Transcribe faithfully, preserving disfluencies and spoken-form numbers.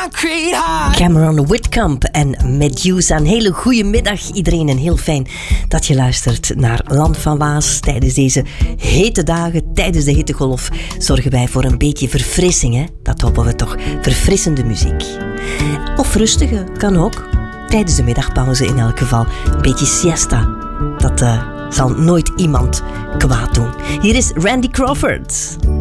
concrete heart. Cameron Whitcomb en Medusa. Een hele goede middag iedereen en heel fijn dat je luistert naar Land van Waas. Tijdens deze hete dagen, tijdens de hittegolf, zorgen wij voor een beetje verfrissing. Hè? Dat hopen we toch. Verfrissende muziek. Of rustige, kan ook. Tijdens de middagpauze in elk geval. Een beetje siesta. Dat uh, zal nooit iemand kwaad doen. Hier is Randy Crawford.